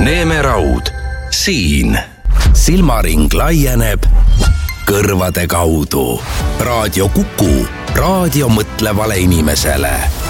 Neemeraud, siin. Silmaring laieneb kõrvade kaudu. Raadio Kuku, raadio mõtlevale inimesele.